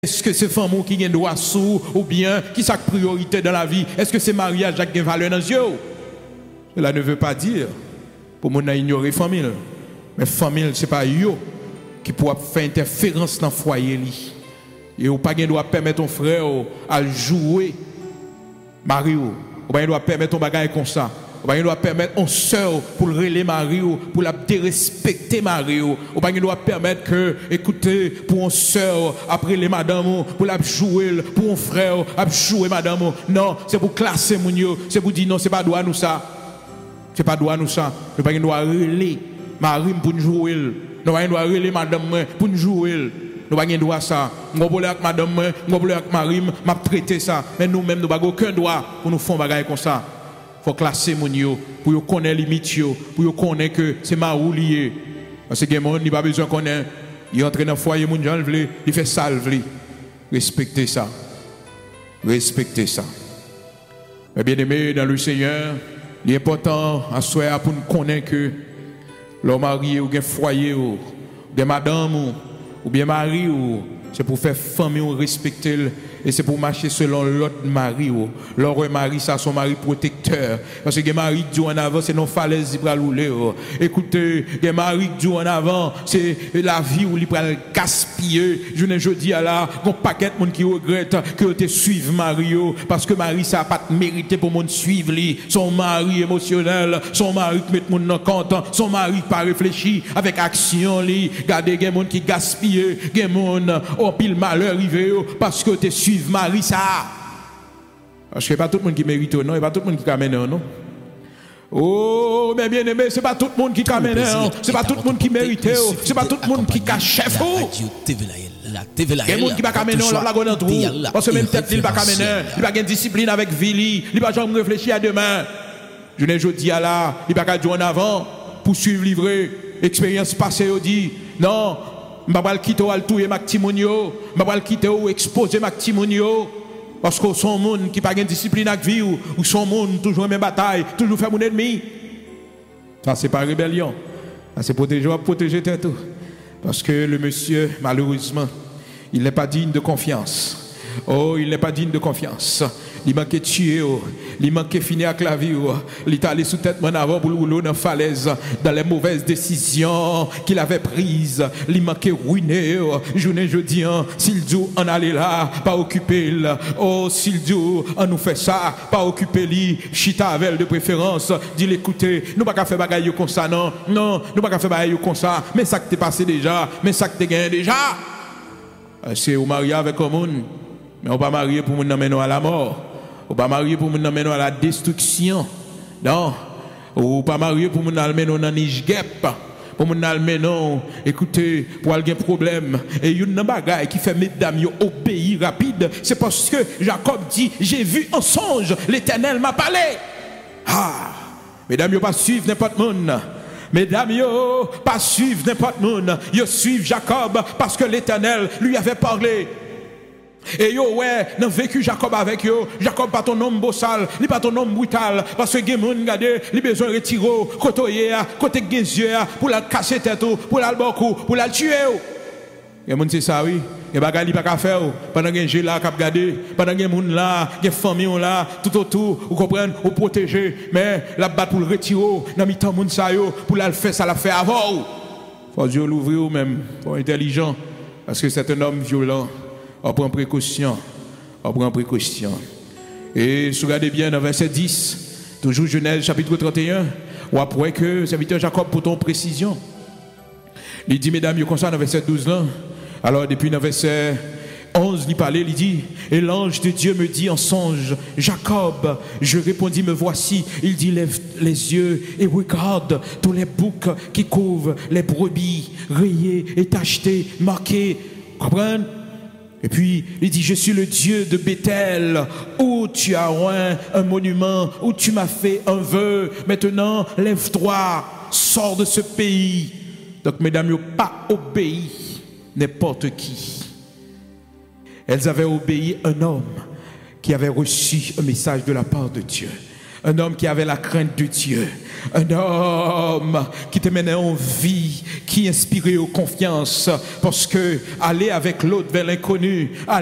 Est-ce que c'est femme qui a droit sous ou bien qui sa priorité dans la vie? Est-ce que c'est mariage qui a valeur dans les yeux? Cela ne veut pas dire pour mon ignorer famille. Mais famille, ce n'est pas yo qui pourra faire interférence dans le foyer. Et ou pas doit permettre ton frère à jouer Mario. Ou pas doit permettre ton bagage comme ça. Ou pas doit permettre ton soeur pour le relayer Mario, pour la dérespecter Mario. Ou pas doit permettre que, écoutez, pour un soeur, après les madame, pour la jouer, pour un frère, à jouer madame. Non, c'est pour classer mon yo. C'est pour dire non, c'est pas droit nous ça. C'est pas droit nous ça. Nous pas doit relayer Marie pour nous jouer. Nous pas doit relayer madame pour nous jouer. Nous pas droit ça. Nous pas avec madame, nous pas avec Marie, m'a traiter ça. Mais nous-mêmes nous pas aucun droit pour nous faire bagage comme ça. Faut classer mon yo pour yo connaître limite yo, pour yo connaître que c'est ma ou lié. Parce que mon il pas besoin connaître. Il entre dans foyer mon Jean vle, il fait ça vle. Respectez ça. Respectez ça. Mais bien aimé dans le Seigneur, l'important à soi pour nous connaître que l'homme marié ou un foyer ou des madame ou bien mari ou c'est pour faire famille ou respecter et c'est pour marcher selon l'autre mari ou leur mari ça son mari protecteur parce que mari dit en avant c'est non falaise il va rouler écoutez les mari dit en avant c'est la vie où il va gaspiller je dis à la un paquet de monde qui regrette que te suivre Mario parce que Marie ça pas mérité pour monde suivre lui son mari émotionnel son mari qui met monde dans compte son mari pas réfléchi avec action lui garder des monde qui gaspille des monde au pile malheur arrivé parce que te suivre Marie ça parce que pas tout le monde qui mérite non et pas tout le monde qui amène non. Oh, mais bien aimé, c'est pas tout le monde qui amène, c'est pas tout le monde qui mérite, c'est pas tout le monde qui cache chef. Il y a des gens qui ne pas amener la blague dans tout. Parce que même tête, il ne pas amener, il n'a pas de discipline avec Vili, il n'a pas jamais réfléchi à demain. Je ne dis à là, il n'a pas de en avant pour suivre livrer, expérience passée, il dit non, je ne vais pas quitter ou touyer Mactimonio, je ne vais pas quitter ou exposer Mactimonio. Parce que son monde qui n'a pas de discipline avec vie ou son monde toujours même bataille, toujours faire mon ennemi. Ça, c'est pas rébellion. Ça, c'est protéger tête. Parce que le monsieur, malheureusement, il n'est pas digne de confiance. Oh, il n'est pas digne de confiance. Il manque de tuer, il manque de finir avec la vie, il est allé sous tête mon avant pour rouler dans la falaise, dans les mauvaises décisions qu'il avait prises, il manque de ruiner, je dis, s'il dit on allait là, pas occuper, oh, s'il dit on nous fait ça, pas occuper lui, chita avec de préférence, dit écoutez, nous pas qu'à faire bagaille comme ça, non, nous pas qu'à faire bagaille comme ça, mais ça que t'es passé déjà, mais ça que t'es gagné déjà, c'est au mariage avec un monde, mais on pas marier pour nous amener à la mort. Ou pas marier pour nous amener à la destruction. Non. Ou pas marier pour nous amener dans Nijgep. Pour nous amener, écoutez, pour avoir un problème. Et il y a une bagaille qui fait mesdames obéir rapide. C'est parce que Jacob dit, j'ai vu en songe, l'Éternel m'a parlé. Ah, mesdames, pas suivre n'importe monde. Mesdames, pas suivre n'importe monde. Yo suivre Jacob parce que l'Éternel lui avait parlé. Et yo ouais, dans vécu Jacob avec yo, Jacob pas ton homme bossal, il pas ton homme brutal parce que gen moun gade, il besoin retirer côté genzier pour la casser tête pour la beaucoup, pour la tuer. Gen moun c'est ça oui, et bagay li pas ka faire pendant gen jeu là k'ap gade, pendant gen moun là, gen famille là tout autour, vous comprenez, ou protéger, mais la battre pour le retirer dans mi-temps moun ça yo pour la faire ça la fait avant. Faut Dieu l'ouvrir ou même, faut intelligent parce que c'est un homme violent. On prend précaution. On prend précaution. Et si vous regardez bien dans verset 10, toujours Genèse chapitre 31, ou après que serviteur Jacob pour ton précision. Il dit, mesdames, il comme ça dans verset 12 là. Alors depuis dans verset 11, il parlait, il dit, et l'ange de Dieu me dit en songe, Jacob, je répondis, me voici. Il dit, lève les yeux et regarde tous les boucs qui couvrent les brebis, rayés et tachetés, marqués. Comprenez? Et puis, il dit, je suis le Dieu de Bethel, où tu as oint un monument, où tu m'as fait un vœu. Maintenant, lève-toi, sors de ce pays. Donc, mesdames, ils n'ont pas obéi n'importe qui. Elles avaient obéi un homme qui avait reçu un message de la part de Dieu. Un homme qui avait la crainte de Dieu. Un homme qui te menait en vie, qui inspirait aux confiance. Parce que aller avec l'autre vers l'inconnu,